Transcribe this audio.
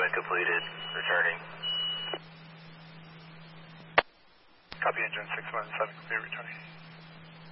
deployment completed. Returning. Copy engine 617, complete returning.